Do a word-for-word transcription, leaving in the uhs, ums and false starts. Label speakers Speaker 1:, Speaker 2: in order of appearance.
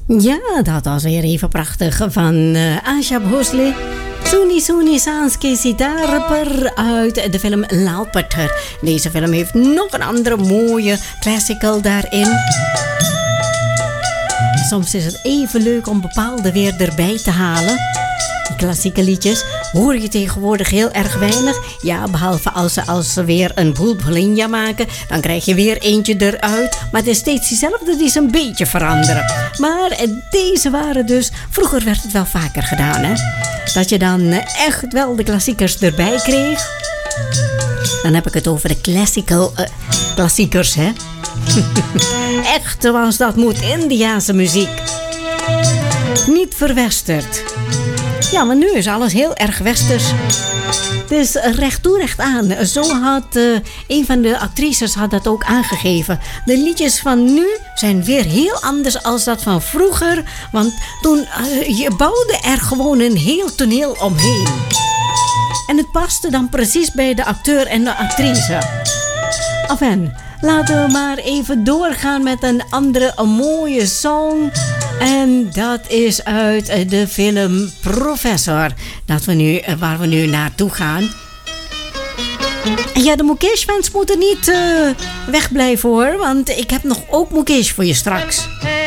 Speaker 1: Ja, dat was weer even prachtig van uh, Asha Bhosle. Suni Suni Sanske Sitarper uit de film Lauperter. Deze film heeft nog een andere mooie classical daarin. Soms is het even leuk om bepaalde weer erbij te halen. Die klassieke liedjes hoor je tegenwoordig heel erg weinig. Ja, behalve als ze, als ze weer een Bulbulinja maken. Dan krijg je weer eentje eruit. Maar het is steeds diezelfde die ze een beetje veranderen. Maar deze waren dus... Vroeger werd het wel vaker gedaan, hè. Dat je dan echt wel de klassiekers erbij kreeg. Dan heb ik het over de classical uh, klassiekers, hè. Echt zoals dat moet, Indiase muziek. Niet verwesterd. Ja, maar nu is alles heel erg westers. Dus recht toe, recht aan. Zo had uh, een van de actrices had dat ook aangegeven. De liedjes van nu zijn weer heel anders als dat van vroeger. Want toen uh, je bouwde er gewoon een heel toneel omheen. En het paste dan precies bij de acteur en de actrice. Enfin, laten we maar even doorgaan met een andere een mooie song. En dat is uit de film Professor. Dat we nu, waar we nu naartoe gaan. En ja, de Mukesh-fans moeten niet uh, wegblijven hoor. Want ik heb nog ook Mukesh voor je straks.